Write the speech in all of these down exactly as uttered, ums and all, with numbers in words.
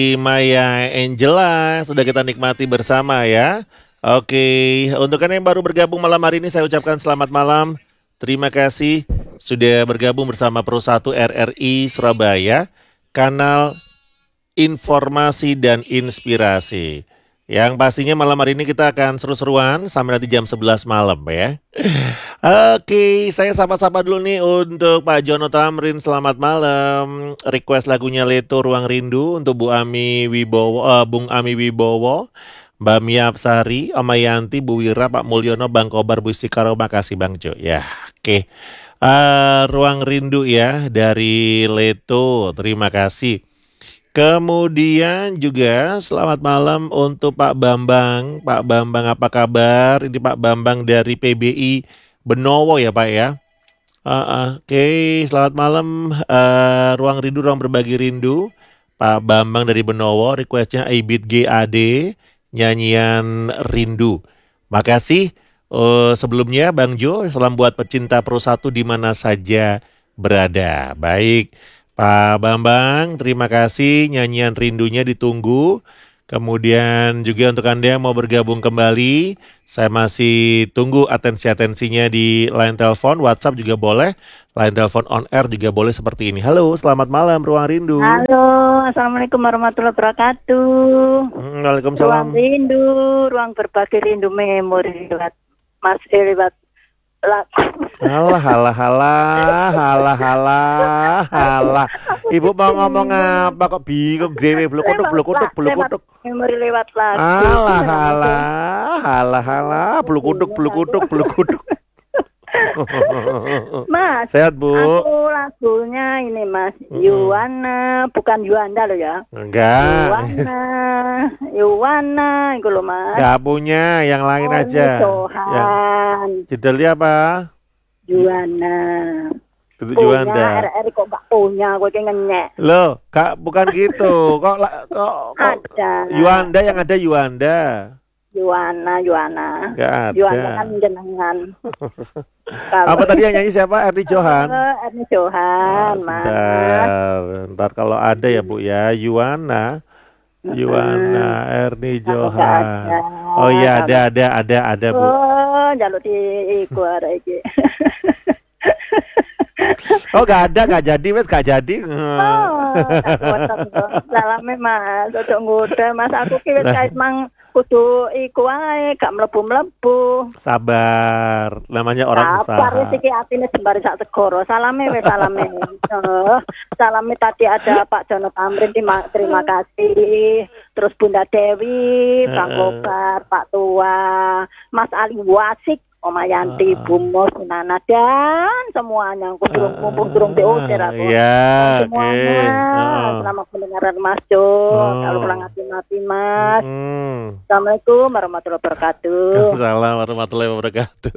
Maya Angela sudah kita nikmati bersama ya. Oke, untuk Anda yang baru bergabung malam hari ini saya ucapkan selamat malam. Terima kasih sudah bergabung bersama Pro satu R R I Surabaya, kanal informasi dan inspirasi. Yang pastinya malam hari ini kita akan seru-seruan sampai nanti jam sebelas malam ya. Oke, saya sapa-sapa dulu nih untuk Pak Jono Tamrin, selamat malam. Request lagunya Leto Ruang Rindu untuk Bu Ami Wibowo, uh, Bung Ami Wibowo, Mbak Mia Apsari, Om Yanti, Bu Wira, Pak Mulyono, Bang Kobar, Bu Istikaro, makasih Bang Jo. Ya, oke. Uh, Ruang Rindu ya dari Leto, terima kasih. Kemudian juga selamat malam untuk Pak Bambang. Pak Bambang apa kabar? Ini Pak Bambang dari P B I Benowo ya Pak ya. Uh, uh, Oke, okay. Selamat malam. Uh, Ruang Rindu, Ruang Berbagi Rindu. Pak Bambang dari Benowo, requestnya Ibit G A D, nyanyian Rindu. Makasih. Uh, sebelumnya Bang Jo, salam buat pecinta Pro satu di mana saja berada. Baik. Pak Bambang, terima kasih, nyanyian rindunya ditunggu. Kemudian juga untuk Anda yang mau bergabung kembali, saya masih tunggu atensi-atensinya di line telepon, WhatsApp juga boleh, line telepon on air juga boleh seperti ini. Halo, selamat malam Ruang Rindu. Halo, Assalamualaikum warahmatullahi wabarakatuh. Hmm, Waalaikumsalam. Ruang Rindu, ruang berbagi rindu memori lewat Mas lewat lagu. Halah, halah, halah, halah, halah, halah. Ibu mau ngomong apa kok bingung dewe blok kutuk blok kutuk blok kutuk. Memori lewat lagu. Halah, halah, halah, halah, blok kutuk blok kutuk blok kutuk. Mas, sehat Bu. aku lagunya ini Mas, Yuwana, bukan Yuanda loh ya. Enggak. Yuwana, Yuwana, itu loh Mas. Enggak punya, yang lain oh, aja. Tuhan. Judulnya apa? Yuwana. Itu Yuanda. R R kok gak punya, gue kayak ngenyek. Loh, Kak, bukan gitu. Kok kok, kok ada. Yuanda yang ada Yuanda. Yuwana, Yuwana. Gak ada. Yuwana kan jenengan. Apa tadi yang nyanyi siapa? Erni Johan. Uh, Erni Johan, oh, Mas. Ntar, ntar kalau ada ya Bu ya, Yuwana. Yuwana, Erni Johan. Oh iya, ada, ada, ada, ada Bu. Oh, jaluk di iku arek iki. Oh gak ada, gak jadi, wes gak jadi. Oh, salame Mas, ojo nggoda Mas, aku ki wis kait mang kudu iku ae, gak mlebu-mlebu. Sabar, namanya orang usaha. Sabar wis iki atine jembare sak segoro. Salame wis salame. Oh, salame tadi ada Pak Jono Tamrin, terima, terima kasih. Terus Bunda Dewi, Bang Kobar, Pak Tua, Mas Ali Wasik, Oma Yanti, uh, Bumo, Nana, dan semuanya. Aku turun, uh, mumpung turun diusir aku. Iya, semuanya. Okay. Uh. Selamat mendengarkan Mas Jo. Uh. Kalau pulang hati-hati Mas. Uh. Assalamualaikum warahmatullahi wabarakatuh. Assalamualaikum warahmatullahi wabarakatuh.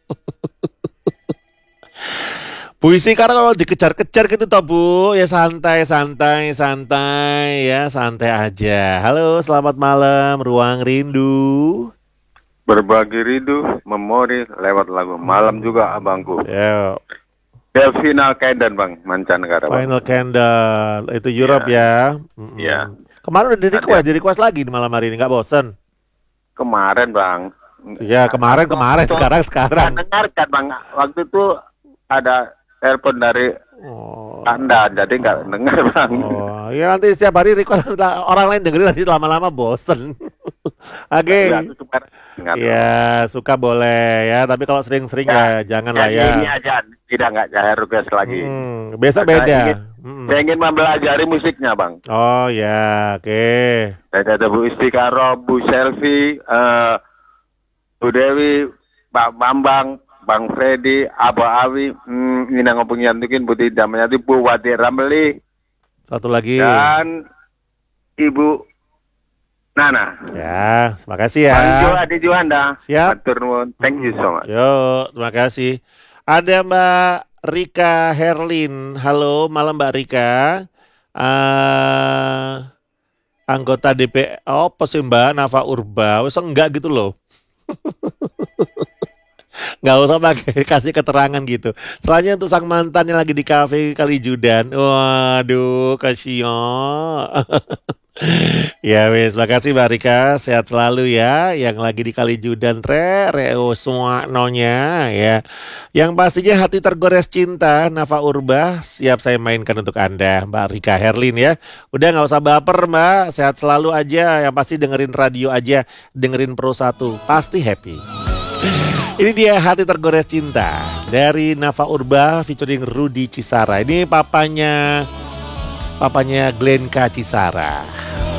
Puisi karena kalau dikejar-kejar gitu toh Bu, ya santai, santai, santai, ya santai aja. Halo, selamat malam, Ruang Rindu. Berbagi rindu, memori lewat lagu malam juga abangku. Ya. Yeah. Final Countdown Bang, mancanegara. Final Countdown, itu Europe yeah. ya. Iya. Yeah. Kemarin udah di request, di request lagi di malam hari ini, nggak bosan? Kemarin Bang. Ya kemarin kemarin, waktu, sekarang sekarang. Dengarkan Bang, waktu itu ada telepon dari oh. Anda, jadi nggak dengar Bang. Oh, ya nanti setiap hari request orang lain dengerin nanti lama-lama bosen. Oke. Okay. Ya suka boleh ya, tapi kalau sering-sering ya, ya jangan lah ya. Ini aja tidak nggak saya request lagi. Hmm, besok beda. Saya ingin, hmm. saya ingin mempelajari musiknya Bang. Oh ya, oke. Okay. Ada Bu Istikaro, Bu Selvi, uh, Bu Dewi, Pak Bambang, Bang Freddy, Abah Awi, hmm, ini ngomong nyantukin Bu Tidak menyatu, Bu Wati Ramli. Satu lagi. Dan Ibu Nana. Ya, terima kasih ya. Bang Jo Adi Juanda. Siap. Matur nuwun. Thank you so much. Yo, terima kasih. Ada Mbak Rika Herlin. Halo, malam Mbak Rika. Uh, anggota D P R. Oh, apa sih Mbak? Nafa Urba. Wes enggak gitu loh. Nggak usah pakai kasih keterangan gitu. Selanjutnya untuk sang mantan yang lagi di kafe Kalijudan. Waduh, kasihan. Ya wes, makasih Mbak Rika, sehat selalu ya. Yang lagi di Kalijudan re, reo semua nonya ya. Yang pastinya hati tergores cinta, Nafa Urba, siap saya mainkan untuk Anda, Mbak Rika Herlin ya. Udah nggak usah baper Mbak, sehat selalu aja. Yang pasti dengerin radio aja, dengerin Pro satu, pasti happy. Ini dia hati tergores cinta dari Nafa Urba featuring Rudy Cisara. Ini papanya papanya Glenka Cisara.